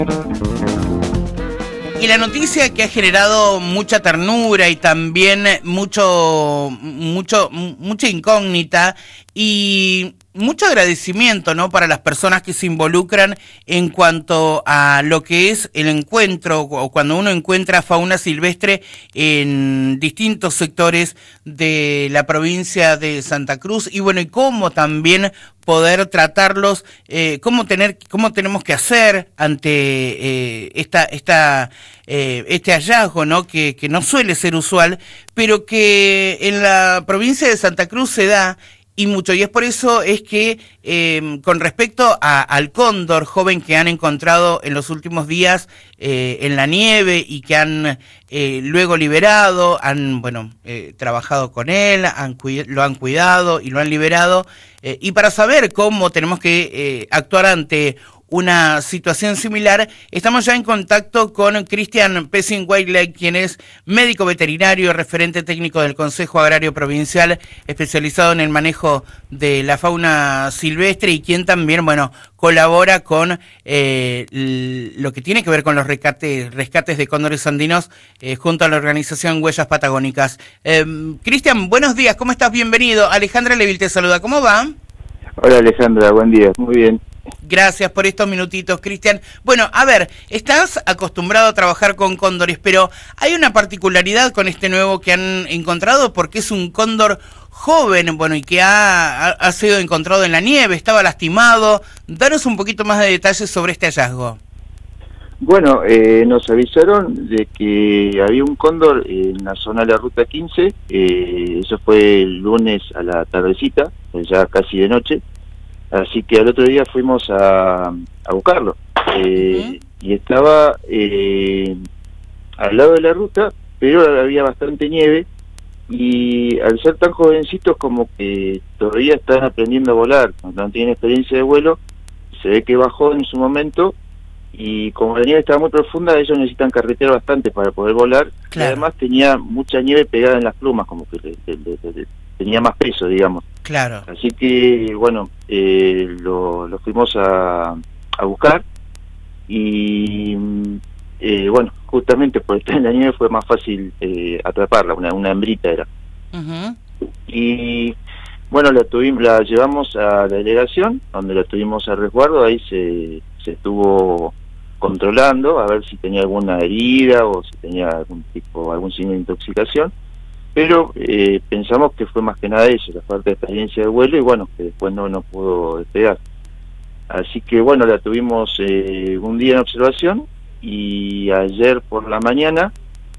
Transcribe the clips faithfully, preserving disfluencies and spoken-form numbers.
Y la noticia que ha generado mucha ternura y también mucho, mucho, mucha incógnita y mucho agradecimiento, ¿no?, para las personas que se involucran en cuanto a lo que es el encuentro o cuando uno encuentra fauna silvestre en distintos sectores de la provincia de Santa Cruz y bueno, y cómo también poder tratarlos, eh, cómo tener, cómo tenemos que hacer ante eh, esta, esta, eh, este hallazgo, ¿no?, que, que no suele ser usual, pero que en la provincia de Santa Cruz se da y mucho, y es por eso es que eh, con respecto a, al cóndor joven que han encontrado en los últimos días eh, en la nieve y que han eh, luego liberado, han bueno eh, trabajado con él, han lo han cuidado y lo han liberado, eh, y para saber cómo tenemos que eh, actuar ante una situación similar, estamos ya en contacto con Cristian Pessing-Whiteley, quien es médico veterinario, referente técnico del Consejo Agrario Provincial, especializado en el manejo de la fauna silvestre y quien también, bueno, colabora con eh, lo que tiene que ver con los rescates, rescates de cóndores andinos eh, junto a la organización Huellas Patagónicas. Eh, Cristian, buenos días, ¿cómo estás? Bienvenido. Alejandra Levil te saluda, ¿cómo va? Hola Alejandra, buen día, muy bien. Gracias por estos minutitos, Cristian. Bueno, a ver, estás acostumbrado a trabajar con cóndores, pero hay una particularidad con este nuevo que han encontrado porque es un cóndor joven, bueno, y que ha, ha, ha sido encontrado en la nieve, estaba lastimado. Danos un poquito más de detalles sobre este hallazgo. Bueno, eh, nos avisaron de que había un cóndor en la zona de la ruta quince, eh, eso fue el lunes a la tardecita, ya casi de noche. Así que al otro día fuimos a, a buscarlo. Eh, uh-huh. Y estaba eh, al lado de la ruta, pero había bastante nieve. Y al ser tan jovencitos como que todavía están aprendiendo a volar, no tienen experiencia de vuelo, se ve que bajó en su momento. Y como la nieve estaba muy profunda, ellos necesitan carretear bastante para poder volar. Claro. Y además tenía mucha nieve pegada en las plumas, como que le, le, le, le, tenía más peso, digamos. Claro. Así que, bueno, eh, lo, lo fuimos a, a buscar y, eh, bueno, justamente por estar en la nieve fue más fácil eh, atraparla, una, una hembrita era. Uh-huh. Y, bueno, la, tuvimos, la llevamos a la delegación, donde la tuvimos a resguardo, ahí se, se estuvo controlando a ver si tenía alguna herida o si tenía algún tipo, algún signo de intoxicación. Pero eh, pensamos que fue más que nada eso, la falta de experiencia de vuelo y bueno, que después no, no pudo despegar. Así que bueno, la tuvimos eh, un día en observación y ayer por la mañana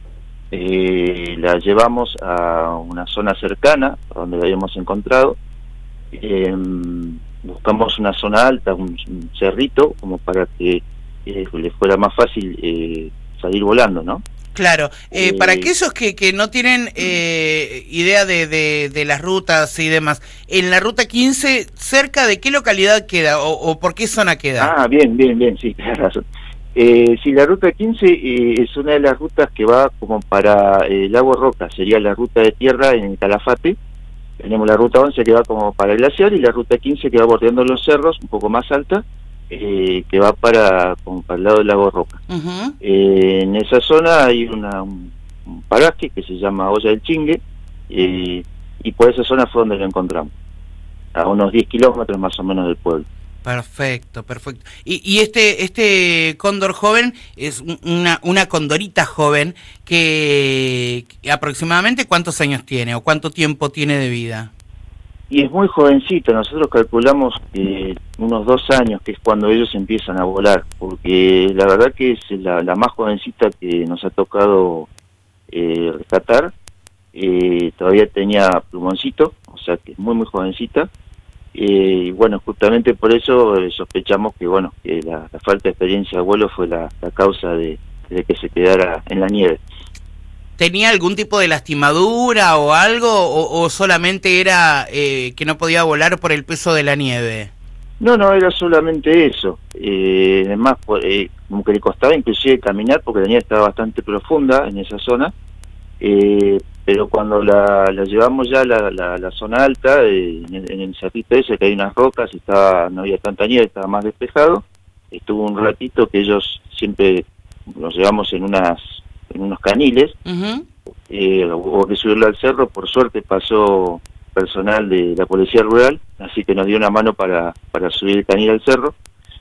eh, la llevamos a una zona cercana, donde la habíamos encontrado. Eh, buscamos una zona alta, un, un cerrito, como para que eh, le fuera más fácil eh, salir volando, ¿no? Claro, eh, eh, para aquellos que, que no tienen eh, idea de, de, de las rutas y demás, en la ruta quince, ¿cerca de qué localidad queda o, o por qué zona queda? Ah, bien, bien, bien, sí, tienes razón. Eh, sí, la ruta quince eh, es una de las rutas que va como para el eh, Lago Roca, sería la ruta de tierra en el Calafate. Tenemos la ruta once que va como para el glaciar y la ruta quince que va bordeando los cerros, un poco más alta, Eh, que va para, como para el lado del Lago Roca. Uh-huh. Eh, en esa zona hay una, un, un paraje que se llama Olla del Chingue, eh, y por esa zona fue donde lo encontramos, a unos diez kilómetros más o menos del pueblo. Perfecto, perfecto. Y, y este este cóndor joven es una, una condorita joven que, que aproximadamente ¿cuántos años tiene o cuánto tiempo tiene de vida? Y es muy jovencito, nosotros calculamos eh, unos dos años, que es cuando ellos empiezan a volar, porque la verdad que es la, la más jovencita que nos ha tocado eh, rescatar. Eh, todavía tenía plumoncito, o sea que es muy muy jovencita, eh, y bueno, justamente por eso eh, sospechamos que bueno que la, la falta de experiencia de vuelo fue la, la causa de, de que se quedara en la nieve. ¿Tenía algún tipo de lastimadura o algo, o, o solamente era eh, que no podía volar por el peso de la nieve? No, no, era solamente eso. Eh, además, eh, como que le costaba inclusive caminar porque la nieve estaba bastante profunda en esa zona, eh, pero cuando la, la llevamos ya a la, la, la zona alta, eh, en, el, en el cerrito ese que hay unas rocas, y estaba, no había tanta nieve, estaba más despejado, estuvo un ratito que ellos siempre nos llevamos en unas en unos caniles, uh-huh. eh, hubo que subirlo al cerro, por suerte pasó personal de la policía rural, así que nos dio una mano para, para subir el canil al cerro,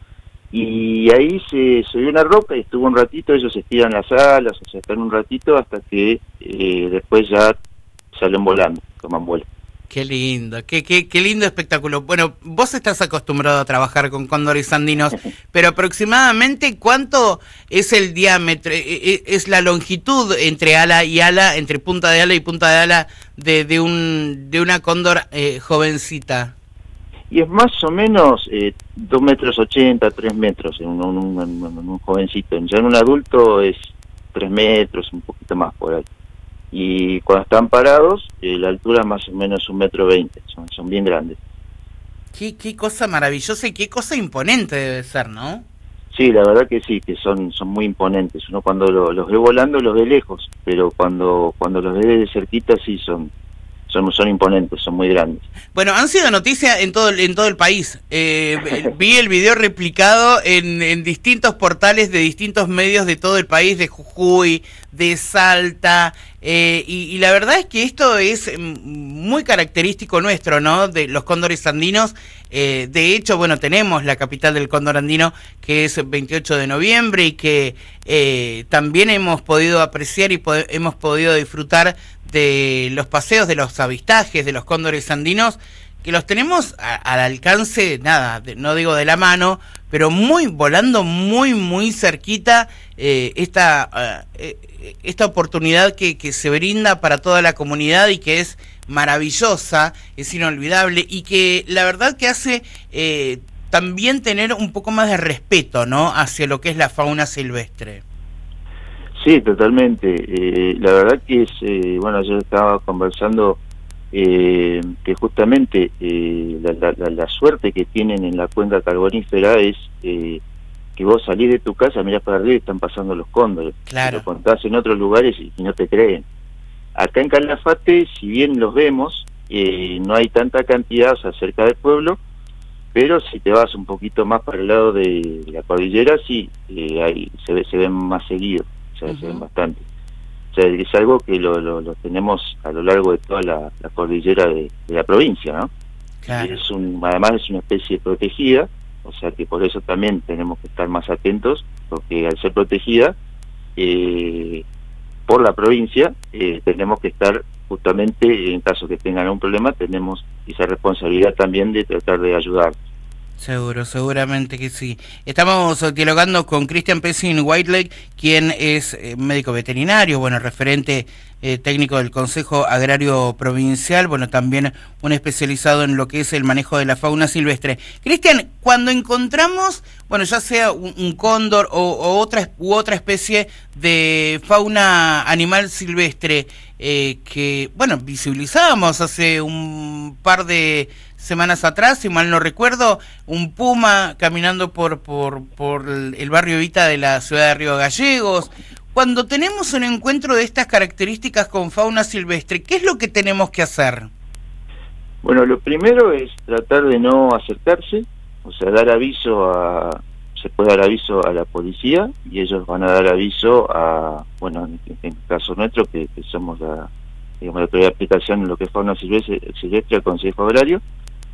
y ahí se subió una roca y estuvo un ratito, ellos estiran las alas, o sea, están un ratito hasta que eh, después ya salen volando, toman vuelo. Qué lindo, qué, qué, qué lindo espectáculo. Bueno, vos estás acostumbrado a trabajar con cóndores andinos, pero aproximadamente ¿cuánto es el diámetro, es la longitud entre ala y ala, entre punta de ala y punta de ala de, de, un, de una cóndor eh, jovencita? Y es más o menos eh, dos metros ochenta, tres metros en un, un, un, un jovencito. Ya en un adulto es tres metros, un poquito más por ahí. Y cuando están parados, eh, la altura es más o menos un metro veinte, son, son bien grandes. Qué, qué cosa maravillosa y qué cosa imponente debe ser, ¿no? Sí, la verdad que sí, que son son muy imponentes. Uno cuando lo, los ve volando los ve lejos, pero cuando cuando los ve de cerquita sí son son son imponentes, son muy grandes. Bueno, han sido noticia en todo en todo el país. Eh, vi el video replicado en, en distintos portales de distintos medios de todo el país, de Jujuy, de Salta, eh, y, y la verdad es que esto es muy característico nuestro, ¿no? De los cóndores andinos. Eh, de hecho, bueno, tenemos la capital del cóndor andino, que es veintiocho de noviembre, y que eh, también hemos podido apreciar y pod- hemos podido disfrutar de los paseos, de los avistajes de los cóndores andinos, que los tenemos a, al alcance, nada, de, no digo de la mano, pero muy volando muy, muy cerquita eh, esta, eh, esta oportunidad que, que se brinda para toda la comunidad y que es maravillosa, es inolvidable y que la verdad que hace eh, también tener un poco más de respeto, ¿no?, hacia lo que es la fauna silvestre. Sí, totalmente. Eh, la verdad que es, eh, bueno, yo estaba conversando eh, que justamente eh, la, la, la suerte que tienen en la cuenca carbonífera es eh, que vos salís de tu casa, mirás para arriba y están pasando los cóndores. Claro. Lo contás en otros lugares y, y no te creen. Acá en Calafate, si bien los vemos, eh, no hay tanta cantidad, o sea, cerca del pueblo, pero si te vas un poquito más para el lado de la cordillera, sí, eh, ahí se, ve, se ven más seguido. Uh-huh. Se ven bastante. O sea, es algo que lo, lo, lo tenemos a lo largo de toda la, la cordillera de, de la provincia, ¿no? Claro. Es un, además es una especie protegida, o sea que por eso también tenemos que estar más atentos, porque al ser protegida eh, por la provincia, eh, tenemos que estar justamente, en caso que tengan un problema, tenemos esa responsabilidad también de tratar de ayudar. Seguro, seguramente que sí. Estamos dialogando con Cristian Pessin Whitelake, quien es eh, médico veterinario, bueno, referente eh, técnico del Consejo Agrario Provincial, bueno, también un especializado en lo que es el manejo de la fauna silvestre. Cristian, cuando encontramos, bueno, ya sea un, un cóndor o, o otra u otra especie de fauna animal silvestre eh, que, bueno, visibilizábamos hace un par de semanas atrás, si mal no recuerdo, un puma caminando por por por el barrio Evita de la ciudad de Río Gallegos. Cuando tenemos un encuentro de estas características con fauna silvestre, ¿qué es lo que tenemos que hacer? Bueno, lo primero es tratar de no acercarse, o sea, dar aviso a, se puede dar aviso a la policía y ellos van a dar aviso a, bueno, en, en el caso nuestro, que, que somos la, digamos, la autoridad de aplicación en lo que es fauna silvestre, silvestre al Consejo Agrario.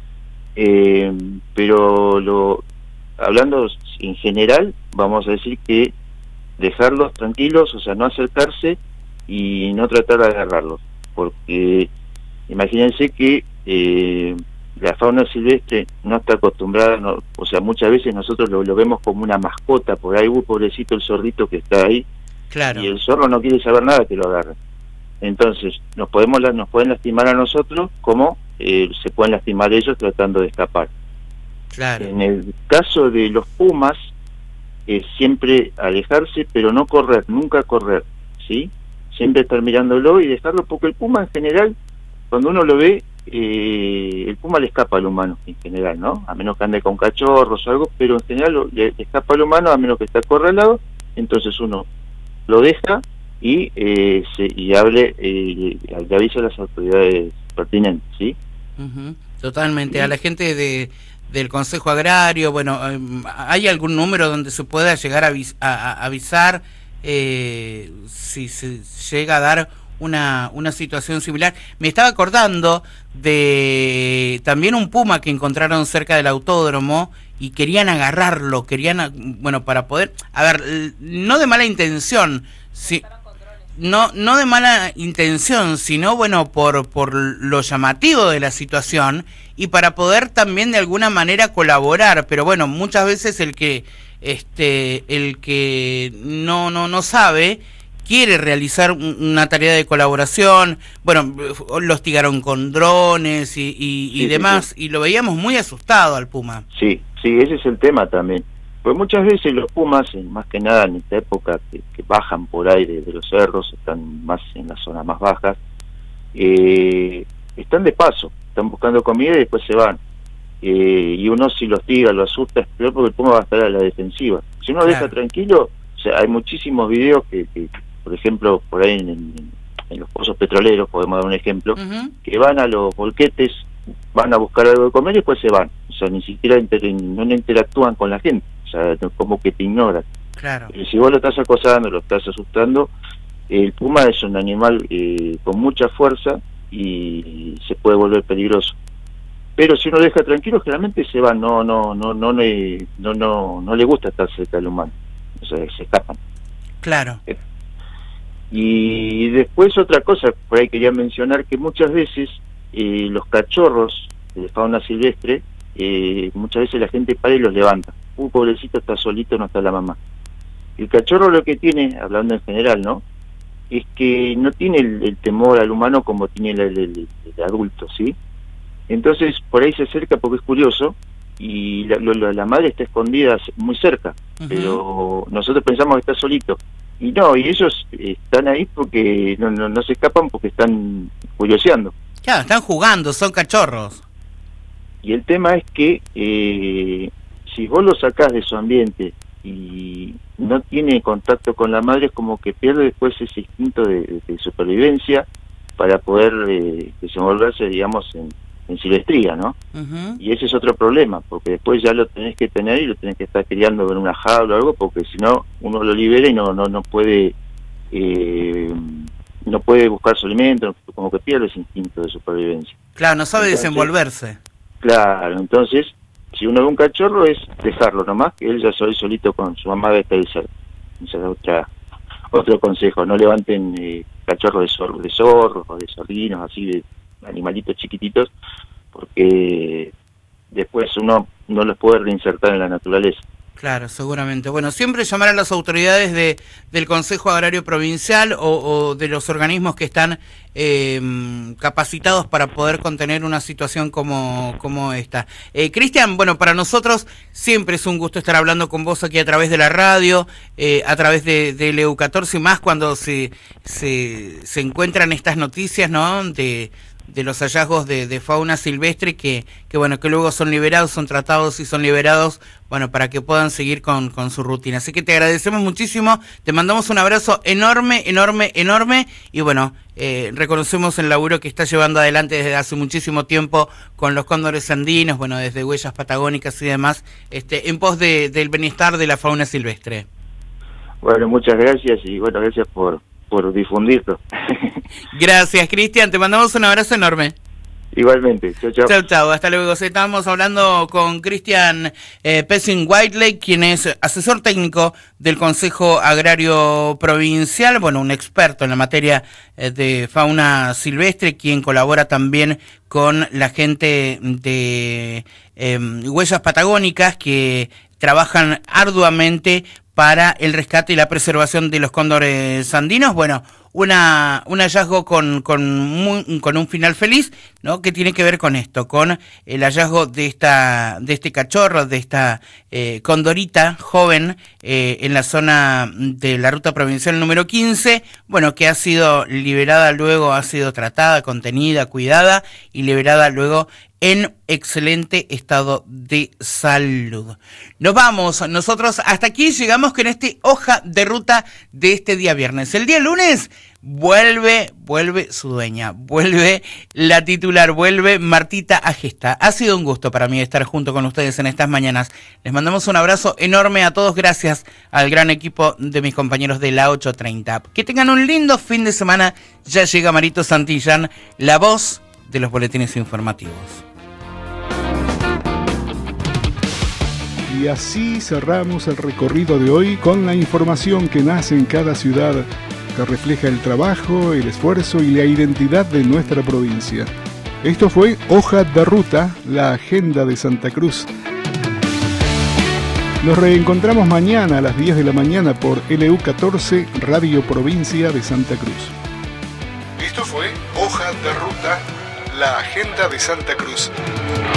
Eh, pero lo, hablando en general, vamos a decir que dejarlos tranquilos, o sea, no acercarse y no tratar de agarrarlos, porque imagínense que eh, la fauna silvestre no está acostumbrada, no, o sea, muchas veces nosotros lo, lo vemos como una mascota, por ahí, uy, pobrecito el zorrito que está ahí, claro. Y el zorro no quiere saber nada que lo agarre. Entonces, nos podemos nos pueden lastimar a nosotros como eh, se pueden lastimar ellos tratando de escapar. Claro. En el caso de los pumas, eh, siempre alejarse, pero no correr, nunca correr, ¿sí? Siempre estar mirándolo y dejarlo, porque el puma en general, cuando uno lo ve, eh, el puma le escapa al humano, en general, ¿no? A menos que ande con cachorros o algo, pero en general lo, le, le escapa al humano, a menos que esté acorralado, entonces uno lo deja y eh, se, y hable eh, le avisa a las autoridades pertinentes, ¿sí? Uh-huh. Totalmente. Sí. A la gente de del Consejo Agrario? Bueno, ¿hay algún número donde se pueda llegar a, avis a, a avisar eh, si se llega a dar una, una situación similar? Me estaba acordando de también un puma que encontraron cerca del autódromo y querían agarrarlo, querían, bueno, para poder, a ver, no de mala intención, si, no, no de mala intención, sino, bueno, por, por lo llamativo de la situación y para poder también de alguna manera colaborar, pero bueno, muchas veces el que, este, el que no, no, no sabe, quiere realizar una tarea de colaboración. Bueno, lo hostigaron con drones y, y, y sí, demás, sí, sí. Y lo veíamos muy asustado al puma. Sí, sí, ese es el tema también. Pues muchas veces los pumas, más que nada en esta época, que, que bajan por ahí de, de los cerros, están más en las zonas más bajas, eh, están de paso, están buscando comida y después se van. Eh, y uno si los hostiga, lo asusta, es peor porque el puma va a estar a la defensiva. Si uno lo claro. deja tranquilo, o sea, hay muchísimos videos que... que por ejemplo, por ahí en, en, en los pozos petroleros, podemos dar un ejemplo, uh-huh. que van a los volquetes, van a buscar algo de comer y después se van. O sea, ni siquiera inter, no interactúan con la gente, o sea, como que te ignoran. Claro. Pero si vos lo estás acosando, lo estás asustando, el puma es un animal eh, con mucha fuerza y se puede volver peligroso. Pero si uno deja tranquilo, generalmente se van, no, no, no, no, le, no, no, no le gusta estar cerca del humano, o sea, se escapan. Claro. Eh, Y después otra cosa, por ahí quería mencionar que muchas veces eh, los cachorros de fauna silvestre, eh, muchas veces la gente para y los levanta. Un pobrecito está solito, no está la mamá. El cachorro lo que tiene, hablando en general, ¿no? Es que no tiene el, el temor al humano como tiene el, el, el, el adulto, ¿sí? Entonces por ahí se acerca porque es curioso y la, la, la madre está escondida muy cerca, uh-huh. pero nosotros pensamos que está solito. Y no, y ellos están ahí porque no, no, no se escapan porque están curioseando. Claro, están jugando, son cachorros. Y el tema es que eh, si vos lo sacás de su ambiente y no tiene contacto con la madre, es como que pierde después ese instinto de, de supervivencia para poder eh, desenvolverse, digamos, en, en silvestría, ¿no? Uh-huh. Y ese es otro problema, porque después ya lo tenés que tener y lo tenés que estar criando en una jaula o algo, porque si no, uno lo libera y no no no puede eh, no puede buscar su alimento, como que pierde ese instinto de supervivencia. Claro, no sabe entonces, desenvolverse. Claro, entonces, si uno ve un cachorro es dejarlo nomás, que él ya soy solito con su mamá de estar cerca. Ese es otra, otro consejo, no levanten eh, cachorros de zorros, de zorros o de zorrinos, así de animalitos chiquititos, porque después uno no los puede reinsertar en la naturaleza. Claro, seguramente. Bueno, siempre llamar a las autoridades de del Consejo Agrario Provincial o, o de los organismos que están eh, capacitados para poder contener una situación como, como esta. Eh, Cristian, bueno, para nosotros siempre es un gusto estar hablando con vos aquí a través de la radio, eh, a través de, de L E U catorce y más cuando se, se, se encuentran estas noticias, ¿no?, de de los hallazgos de, de fauna silvestre que, que bueno, que luego son liberados, son tratados y son liberados, bueno, para que puedan seguir con, con su rutina. Así que te agradecemos muchísimo, te mandamos un abrazo enorme, enorme, enorme, y bueno, eh, reconocemos el laburo que está llevando adelante desde hace muchísimo tiempo con los cóndores andinos, bueno, desde huellas patagónicas y demás, este, en pos de, del bienestar de la fauna silvestre. Bueno, muchas gracias y bueno, gracias por por difundirlo. Gracias, Cristian, te mandamos un abrazo enorme. Igualmente, chao, chao. Chao, chao, hasta luego. Estamos hablando con Cristian eh, Pessing-Whiteley, quien es asesor técnico del Consejo Agrario Provincial, bueno, un experto en la materia eh, de fauna silvestre, quien colabora también con la gente de eh, Huellas Patagónicas, que trabajan arduamente para el rescate y la preservación de los cóndores andinos. Bueno, una un hallazgo con con, muy, con un final feliz, ¿no?, que tiene que ver con esto, con el hallazgo de esta de este cachorro, de esta eh, condorita joven eh, en la zona de la ruta provincial número quince, bueno, que ha sido liberada luego, ha sido tratada, contenida, cuidada y liberada luego en excelente estado de salud. Nos vamos, nosotros hasta aquí llegamos con este hoja de ruta de este día viernes. El día lunes Vuelve, vuelve su dueña, vuelve la titular, vuelve Martita Agesta. Ha sido un gusto para mí estar junto con ustedes en estas mañanas. Les mandamos un abrazo enorme a todos, gracias al gran equipo de mis compañeros de la ocho treinta. Que tengan un lindo fin de semana. Ya llega Marito Santillán, la voz de los boletines informativos. Y así cerramos el recorrido de hoy con la información que nace en cada ciudad, que refleja el trabajo, el esfuerzo y la identidad de nuestra provincia. Esto fue Hoja de Ruta, la agenda de Santa Cruz. Nos reencontramos mañana a las diez de la mañana por L U catorce, Radio Provincia de Santa Cruz. Esto fue Hoja de Ruta, la agenda de Santa Cruz.